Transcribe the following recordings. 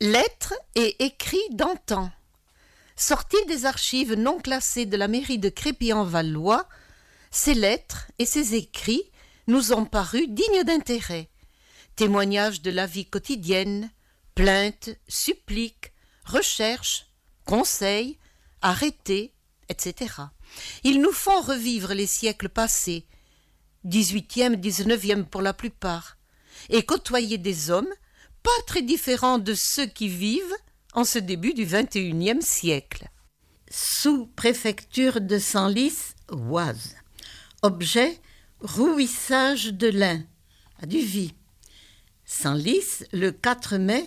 Lettres et écrits d'antan. Sortis des archives non classées de la mairie de Crépy-en-Valois, ces lettres et ces écrits nous ont paru dignes d'intérêt. Témoignages de la vie quotidienne, plaintes, suppliques, recherches, conseils, arrêtés, etc. Ils nous font revivre les siècles passés, 18e, 19e pour la plupart, et côtoyer des hommes pas très différents de ceux qui vivent en ce début du XXIe siècle. Sous-préfecture de Senlis, Oise. Objet, rouissage de lin, à Duvy. Senlis, le 4 mai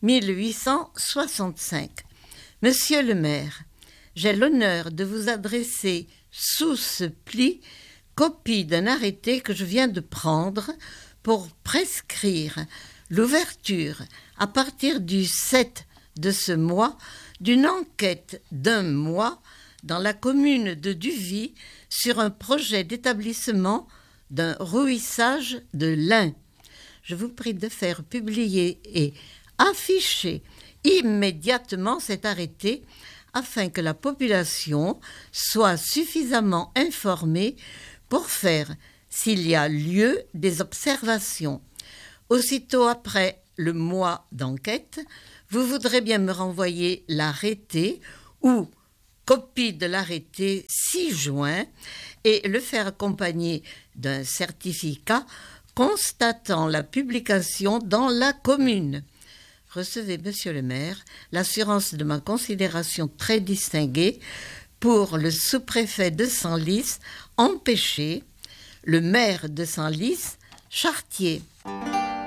1865. Monsieur le maire, j'ai l'honneur de vous adresser sous ce pli copie d'un arrêté que je viens de prendre pour prescrire l'ouverture, à partir du 7 de ce mois, d'une enquête d'1 mois dans la commune de Duvy sur un projet d'établissement d'un rouissage de lin. Je vous prie de faire publier et afficher immédiatement cet arrêté afin que la population soit suffisamment informée pour faire, s'il y a lieu, des observations. Aussitôt après le mois d'enquête, vous voudrez bien me renvoyer l'arrêté ou copie de l'arrêté 6 juin et le faire accompagner d'un certificat constatant la publication dans la commune. Recevez, monsieur le maire, l'assurance de ma considération très distinguée pour le sous-préfet de Senlis, empêché, le maire de Senlis, Chartier.